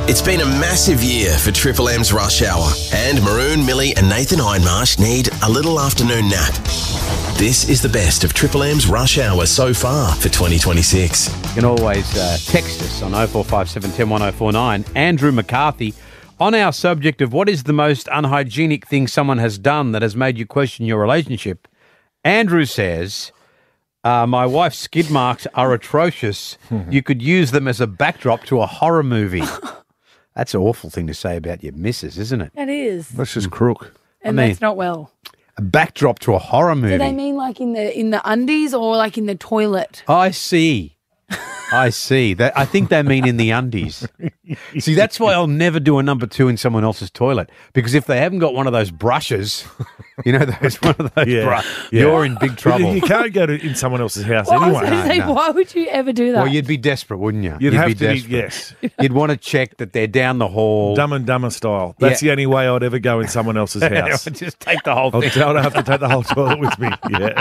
It's been a massive year for Triple M's Rush Hour, and Maroon, Millie and Nathan Hindmarsh need a little afternoon nap. This is the best of Triple M's Rush Hour so far for 2026. You can always text us on 0457 10 1049. Andrew McCarthy, on our subject of what is the most unhygienic thing someone has done that has made you question your relationship, Andrew says, my wife's skid marks are atrocious. You could use them as a backdrop to a horror movie. That's an awful thing to say about your missus, isn't it? It is. That's just crook. And that's not well. A backdrop to a horror movie. Do they mean like in the undies or like in the toilet? I see. I see. I think they mean in the undies. See, that's why I'll never do a number 2 in someone else's toilet, because if they haven't got one of those brushes, you're in big trouble. You can't go in someone else's house Well, anyway. I was gonna say, why would you ever do that? Well, you'd be desperate, wouldn't you? You'd have be to be, desperate. yes. You'd want to check that they're down the hall. Dumb and Dumber style. That's the only way I'd ever go in someone else's house. Just take the whole thing. I don't have to take the whole toilet with me. Yeah.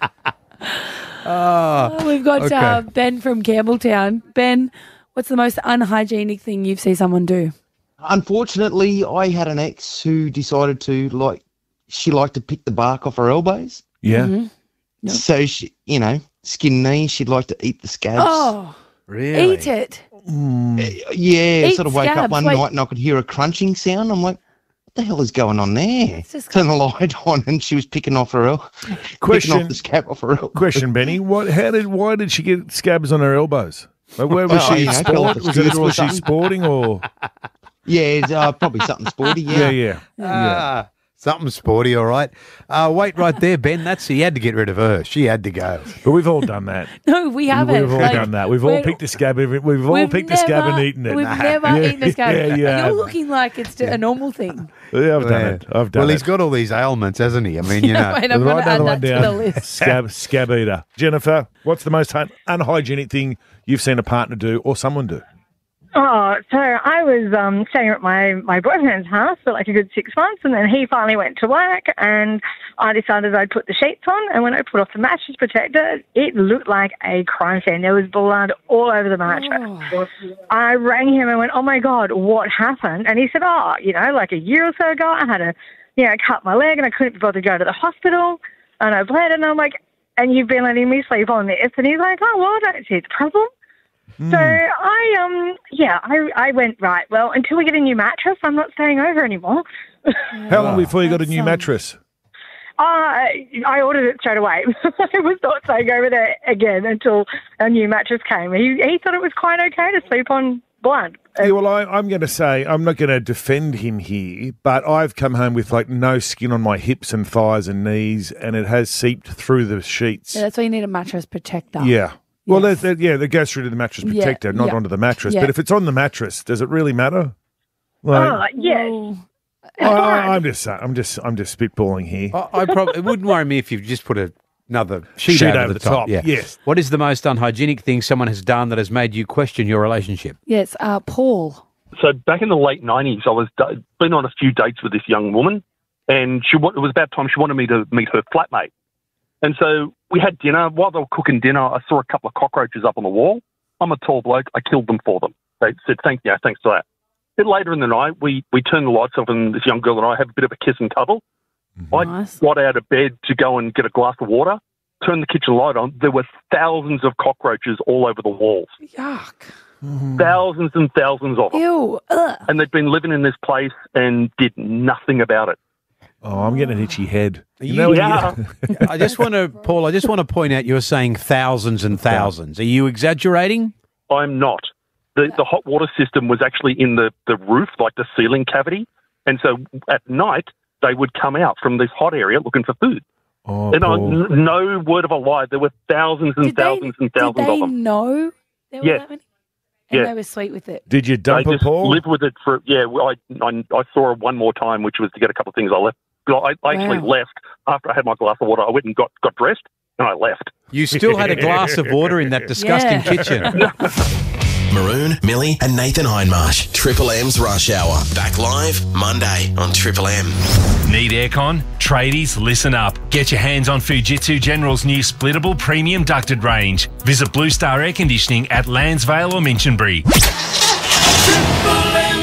We've got Ben from Campbelltown. Ben, what's the most unhygienic thing you've seen someone do? Unfortunately, I had an ex who decided to she liked to pick the bark off her elbows. Yeah. Mm-hmm. Yep. So she, skin knee, she'd like to eat the scabs. Oh, really? Eat it. Yeah, Eat sort of wake up scabs, one wait. night and I could hear a crunching sound. I'm like, what the hell is going on there? Just Turn the light on and she was picking off picking off the scab off her elbow. Question, Benny. Why did she get scabs on her elbows? Like, where was she? fell off the scooter or Was she something. sporting or? Yeah, probably something sporty, Yeah. Something sporty, all right. Wait right there, Ben. He had to get rid of her. She had to go. But we've all done that. No, we haven't. We've all done that. We've all picked a scab. We've all picked a scab and eaten it. We've never eaten a scab. Yeah, You're have. looking like it's a normal thing. Yeah, I've done it. I've done Well, it. he's got all these ailments, hasn't he? I mean, Wait, I'm going to Write add another that one to the down. list. Scab eater. Jennifer, what's the most unhygienic thing you've seen a partner do or someone do? Oh, so I was staying at my boyfriend's house for like a good 6 months, and then he finally went to work, and I decided I'd put the sheets on, and when I put off the mattress protector, it looked like a crime scene. There was blood all over the mattress. I rang him and went, oh my God, what happened? And he said, like a year or so ago, I had cut my leg and I couldn't be bothered to go to the hospital, and I bled, and I'm like, and you've been letting me sleep on this? And he's like, oh, well, I don't see the problem. So I went, right, well, until we get a new mattress, I'm not staying over anymore. How long before you got a new mattress? I ordered it straight away. I was not staying over there again until a new mattress came. He thought it was quite okay to sleep on blood. Yeah, well, I'm going to say, I'm not going to defend him here, but I've come home with like no skin on my hips and thighs and knees, and it has seeped through the sheets. Yeah, that's why you need a mattress protector. Yeah. Well, Yes. that goes through to the mattress protector, not onto the mattress. Yeah. But if it's on the mattress, does it really matter? Yes. I'm just spitballing here. It wouldn't worry me if you just put another sheet Sheet over the top. Yeah. Yes. What is the most unhygienic thing someone has done that has made you question your relationship? Yes, Paul. So back in the late 90s, I was been on a few dates with this young woman, and it was about time she wanted me to meet her flatmate. And so we had dinner. While they were cooking dinner, I saw a couple of cockroaches up on the wall. I'm a tall bloke. I killed them for them. They said, thanks for that. A bit later in the night, we turned the lights off, and this young girl and I have a bit of a kiss and cuddle. Nice. I got out of bed to go and get a glass of water, turned the kitchen light on. There were thousands of cockroaches all over the walls. Yuck. Thousands and thousands of them. Ew. Ugh. And they'd been living in this place and did nothing about it. Oh, I'm getting an itchy head. I just want to point out you're saying thousands and thousands. Are you exaggerating? I'm not. The hot water system was actually in the roof, like the ceiling cavity. And so at night, they would come out from this hot area looking for food. Oh, and Paul. No word of a lie. There were thousands and thousands and thousands Did they of them. know there were Yes. that many? And Yeah. they were sweet with it. Did you dump They it, just Paul? lived with it for, I saw her one more time, which was to get a couple of things. I actually left after I had my glass of water. I went and got dressed, and I left. You still had a glass of water in that disgusting kitchen. Maroon, Millie and Nathan Hindmarsh. Triple M's Rush Hour. Back live Monday on Triple M. Need aircon? Tradies, listen up. Get your hands on Fujitsu General's new splittable premium ducted range. Visit Blue Star Air Conditioning at Lansvale or Minchinbury. Triple M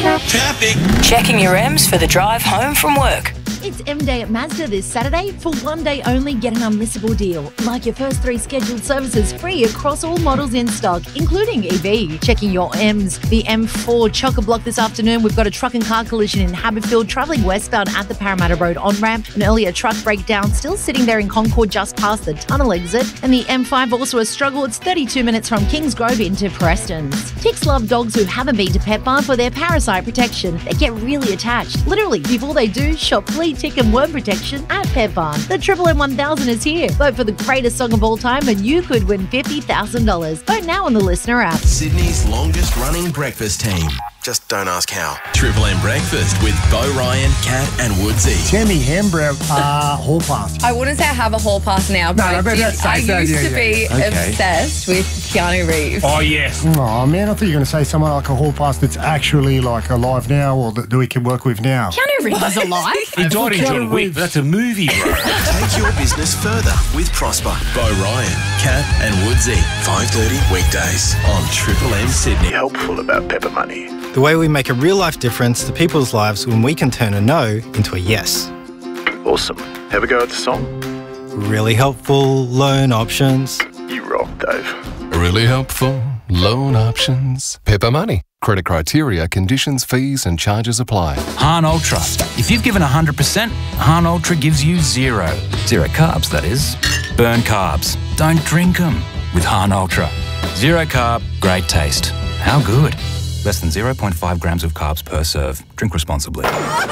Traffic. Checking your M's for the drive home from work. It's M Day at Mazda this Saturday. For one day only, get an unmissable deal. Like your first 3 scheduled services free across all models in stock, including EV. Checking your M's. The M4 chock-a-block this afternoon. We've got a truck and car collision in Haberfield, travelling westbound at the Parramatta Road on-ramp. An earlier truck breakdown still sitting there in Concord just past the tunnel exit. And the M5 also a struggle. It's 32 minutes from Kingsgrove into Preston's. Ticks love dogs who haven't been to Pet Barn for their parasite protection. They get really attached. Literally, before they do, shop flea, tick and worm protection at Pet Barn. The Triple M 1000 is here. Vote for the greatest song of all time and you could win $50,000. Vote now on the Listener app. Sydney's longest running breakfast team. Just don't ask how. Triple M Breakfast with Bo Ryan, Kat and Woodsy. Tammy Hambrow, hall pass. I wouldn't say I have a hall pass now, but I used to be obsessed with Keanu Reeves. Oh, yes. Oh, man, I thought you were going to say someone like a hall pass that's actually like alive now or that we can work with now. Keanu Reeves is alive? He died in John Wick. That's a movie, bro. Take your business further with Prosper. Bo Ryan, Kat and Woodsy. 5:30 weekdays on Triple M Sydney. Helpful about pepper money. The way we make a real-life difference to people's lives when we can turn a no into a yes. Awesome. Have a go at the song? Really helpful loan options. You rock, Dave. Really helpful loan options. Pepper money. Credit criteria, conditions, fees and charges apply. Han Ultra. If you've given 100%, Han Ultra gives you 0. 0 carbs, that is. Burn carbs. Don't drink them with Han Ultra. 0 carb, great taste. How good? Less than 0.5 grams of carbs per serve. Drink responsibly.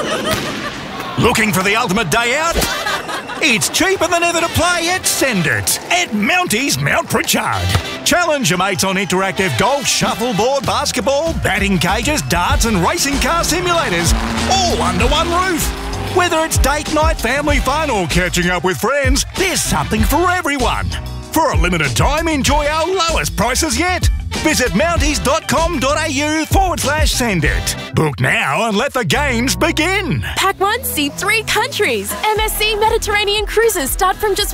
Looking for the ultimate day out? It's cheaper than ever to play at Send It at Mounties Mount Pritchard. Challenge your mates on interactive golf, shuffleboard, basketball, batting cages, darts and racing car simulators, all under one roof. Whether it's date night, family fun or catching up with friends, there's something for everyone. For a limited time, enjoy our lowest prices yet. Visit mounties.com.au/send it. Book now and let the games begin. Pack 1, see 3 countries. MSC Mediterranean cruises start from just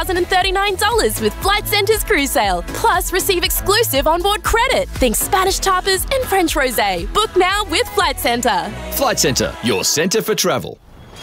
$1,039 with Flight Centre's cruise sale. Plus, receive exclusive onboard credit. Think Spanish tapas and French rosé. Book now with Flight Centre. Flight Centre, your centre for travel.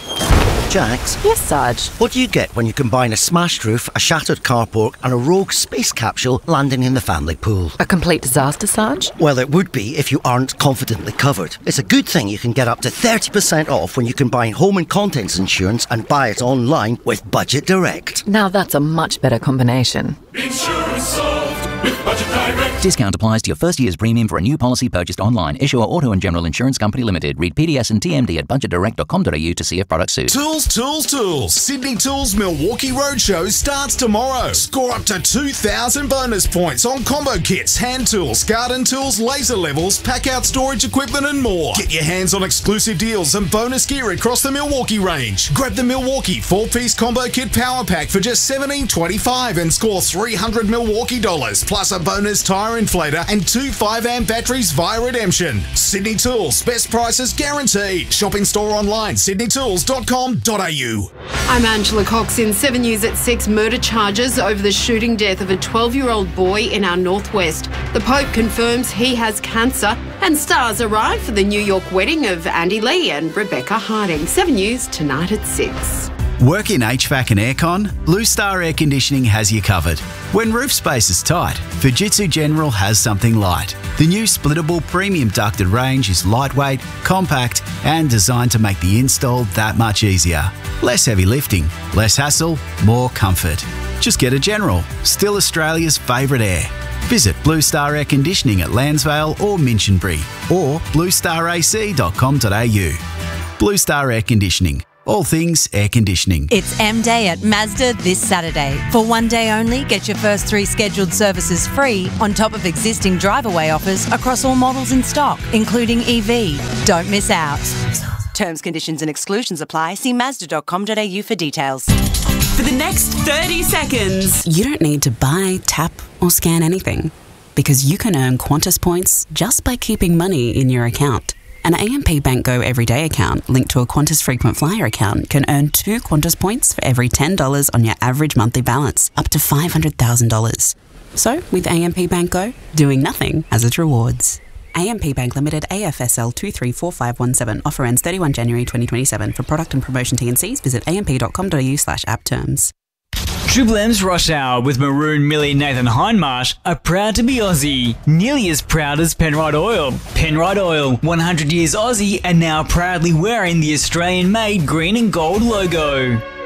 Jax? Yes, Sarge? What do you get when you combine a smashed roof, a shattered carport and a rogue space capsule landing in the family pool? A complete disaster, Sarge? Well, it would be if you aren't confidently covered. It's a good thing you can get up to 30% off when you combine home and contents insurance and buy it online with Budget Direct. Now that's a much better combination. Insurance solved with Budget Direct. Discount applies to your first year's premium for a new policy purchased online. Issuer Auto and General Insurance Company Limited. Read PDS and TMD at budgetdirect.com.au to see if product suits. Tools. Sydney Tools Milwaukee Roadshow starts tomorrow. Score up to 2,000 bonus points on combo kits, hand tools, garden tools, laser levels, pack-out storage equipment and more. Get your hands on exclusive deals and bonus gear across the Milwaukee range. Grab the Milwaukee 4-piece combo kit power pack for just $17.25 and score $300 Milwaukee dollars, plus a bonus tyre inflator and 2 5-amp batteries via redemption. Sydney Tools, best prices guaranteed. Shopping store online, sydneytools.com.au. I'm Angela Cox in 7 News at 6. Murder charges over the shooting death of a 12-year-old boy in our northwest. The Pope confirms he has cancer and stars arrive for the New York wedding of Andy Lee and Rebecca Harding. 7 News tonight at 6. Work in HVAC and aircon? Blue Star Air Conditioning has you covered. When roof space is tight, Fujitsu General has something light. The new splittable premium ducted range is lightweight, compact and designed to make the install that much easier. Less heavy lifting, less hassle, more comfort. Just get a General, still Australia's favourite air. Visit Blue Star Air Conditioning at Lansvale or Minchinbury or bluestarac.com.au. Blue Star Air Conditioning. All things air conditioning. It's M Day at Mazda this Saturday. For one day only, get your first 3 scheduled services free on top of existing drive-away offers across all models in stock, including EV. Don't miss out. Terms, conditions and exclusions apply. See Mazda.com.au for details. For the next 30 seconds, you don't need to buy, tap or scan anything because you can earn Qantas points just by keeping money in your account. An AMP Bank Go Everyday account linked to a Qantas Frequent Flyer account can earn 2 Qantas points for every $10 on your average monthly balance, up to $500,000. So, with AMP Bank Go, doing nothing has its rewards. AMP Bank Limited, AFSL 234517. Offer ends 31 January 2027. For product and promotion T&Cs, visit amp.com.au/app terms. Triple M's Rush Hour with Maroon, Millie, Nathan Hindmarsh are proud to be Aussie. Nearly as proud as Penrite Oil. Penrite Oil, 100 years Aussie and now proudly wearing the Australian-made green and gold logo.